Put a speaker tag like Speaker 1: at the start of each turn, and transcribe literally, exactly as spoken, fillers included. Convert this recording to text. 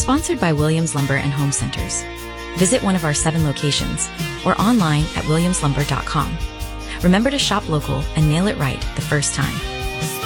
Speaker 1: Sponsored by Williams Lumber and Home Centers. Visit one of our seven locations or online at williams lumber dot com. Remember to shop local and nail it right the first time.